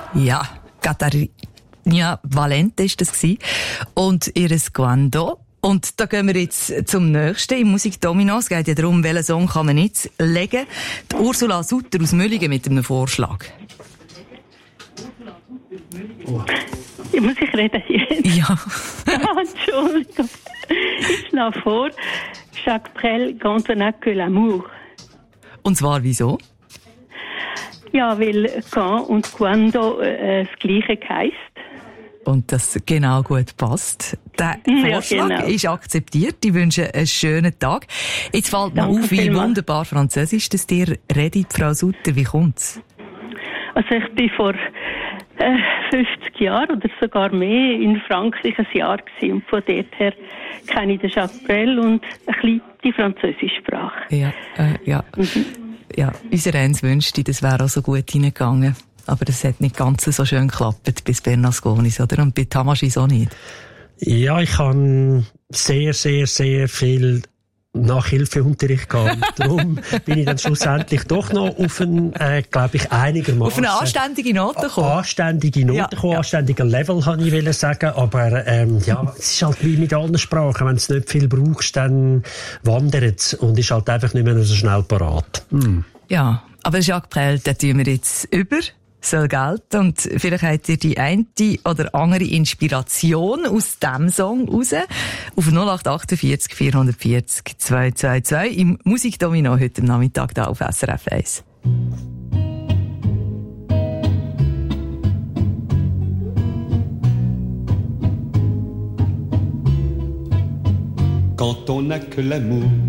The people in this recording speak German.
Ja, Catarina Valente war das gewesen. Und ihres Quando. Und da gehen wir jetzt zum nächsten im Musikdomino. Es geht ja darum, welchen Song kann man jetzt legen. Die Ursula Sutter aus Müllingen mit einem Vorschlag. Muss ich reden jetzt? Ja. Entschuldigung. Ich schlage vor, Jacques Brel, quand on n'a que l'amour. Und zwar wieso? Ja, weil quand und quando das Gleiche heisst. Und das genau gut passt. Der Vorschlag genau. ist akzeptiert. Ich wünsche einen schönen Tag. Jetzt fällt mir auf, wie wunderbar Französisch das dir redet, Frau Sutter. Wie kommt's? Also ich bin vor 50 Jahren oder sogar mehr in Frankreich ein Jahr gewesen. Und von dort her kenne ich den Jacques Brel und ein bisschen die französische Sprache. Ja, ja. Ja, unser Eins wünschte, das wäre auch so gut hineingegangen. Aber das hat nicht ganz so schön geklappt bis Bernasconis, oder? Und bei Tamaschis auch nicht. Ja, ich habe sehr, sehr, sehr viel Nachhilfeunterricht gehabt. Darum bin ich dann schlussendlich doch noch auf einen, glaube ich, einigermaßen... Auf eine anständige Note gekommen. Anständige Note gekommen, ja. Anständiger Level, kann ich sagen. Aber, ja, es ist halt wie mit allen Sprachen. Wenn du es nicht viel brauchst, dann wandert es und ist halt einfach nicht mehr so schnell parat. Ja, aber Jacques Brel, den tun wir jetzt über. Soll gelten. Und vielleicht habt ihr die eine oder andere Inspiration aus diesem Song raus. Auf 0848 440 222 im Musikdomino heute Nachmittag da auf SRF 1. Quand on n'a que l'amour